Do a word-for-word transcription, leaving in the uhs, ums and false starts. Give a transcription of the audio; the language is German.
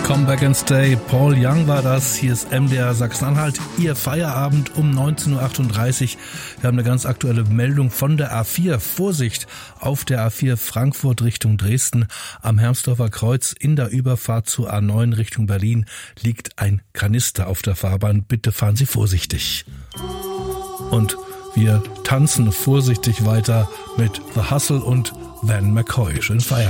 Come Back and Stay, Paul Young war das. Hier ist M D R Sachsen-Anhalt, Ihr Feierabend um neunzehn Uhr achtunddreißig. Wir haben eine ganz aktuelle Meldung von der A vier. Vorsicht, auf der A vier Frankfurt Richtung Dresden. Am Hermsdorfer Kreuz in der Überfahrt zur A neun Richtung Berlin liegt ein Kanister auf der Fahrbahn. Bitte fahren Sie vorsichtig. Und wir tanzen vorsichtig weiter mit The Hustle und Van McCoy. Schönen Feierabend.